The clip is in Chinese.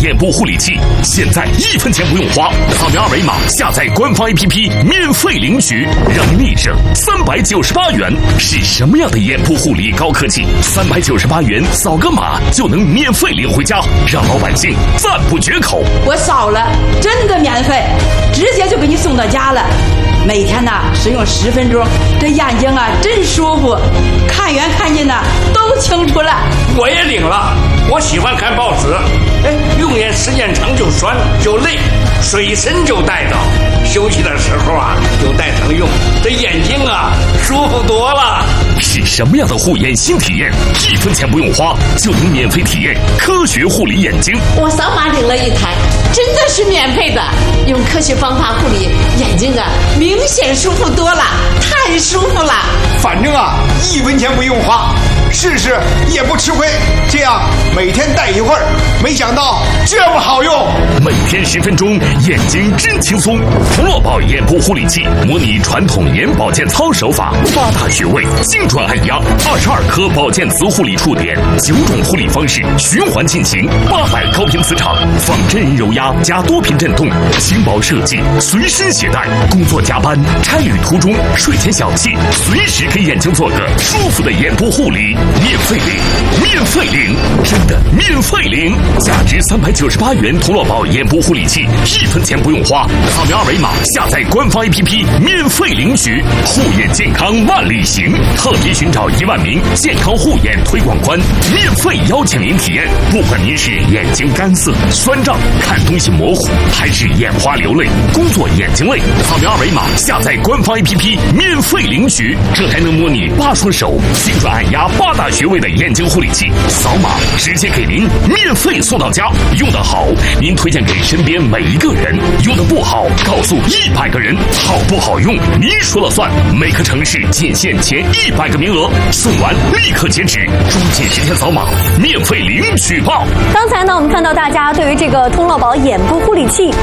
眼部护理器，现在1分钱不用花，扫描二维码下载官方 APP 免费领取，让立省398元。是什么样的眼部护理高科技？398元扫个码就能免费领回家，让老百姓赞不绝口。 我扫了，真的免费，直接就给你送到家了。每天使用10分钟，这眼睛真舒服，看远看近都清楚了。 我也领了，我喜欢看报纸，用眼时间长就酸就累，随身就带着，休息的时候就带上用，这眼睛舒服多了。 是什么样的护眼新体验？1分钱不用花就能免费体验科学护理眼睛。 我扫码领了一台，真的是免费的，用科学方法护理眼睛明显舒服多了，太舒服了。 反正1分钱不用花，试试也不吃亏。这样每天戴一会儿，没想到这么好用。 每天10分钟，眼睛真轻松。童乐宝眼部护理器模拟传统眼保健操手法，8大穴位精准按压，22颗保健磁护理触点，9种护理方式循环进行，800高频磁场，仿真人揉压加多频震动，轻薄设计，随身携带。工作加班、差旅途中、睡前小憩，随时给眼睛做个舒服的眼部护理，免费领，免费领，真的免费领！价值398元童乐宝眼部护理器，1分钱不用花，扫描二维码下载官方 APP 免费领取。护眼健康万里行，特别寻找1万名健康护眼推广官，免费邀请您体验。不管您是眼睛干涩、酸胀、看东西模糊，还是眼花流泪、工作眼睛累，扫描二维码下载官方 APP 免费领取。这还能模拟8双手精准按压8大穴位的眼睛护理器，扫码直接给您免费送到家。用得好，您推荐给身边每一个人；用得不好，告诉100个人。好不好用，您说了算。每个城市仅限前100个名额，送完立刻截止，抓紧时间扫码，免费领取吧。 刚才呢，我们看到大家对于这个童乐宝眼部护理器